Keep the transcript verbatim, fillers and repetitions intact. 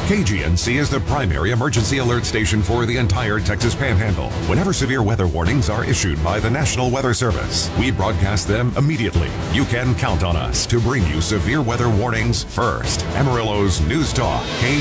K G N C is the primary emergency alert station for the entire Texas Panhandle. Whenever severe weather warnings are issued by the National Weather Service, we broadcast them immediately. You can count on us to bring you severe weather warnings first. Amarillo's News Talk, K